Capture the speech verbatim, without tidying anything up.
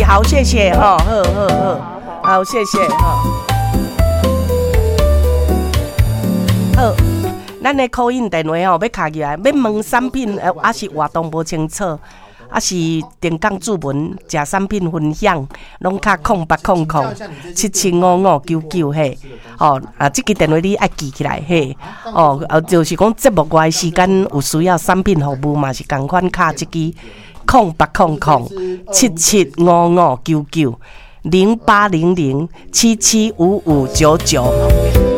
好，谢谢哈，好好好，好，谢谢哈。好，咱的call in电话吼，要卡起来，要问产品，呃，还是活动无清楚，还是定岗注文，食产品分享，拢卡空八空空七七五五九九嘿。哦，啊，这个电话你爱记起来嘿。哦，啊，就是讲节目外时间有需要产品服务嘛，是共款卡这个空八空空七七五五九九零八零零七七五五九九。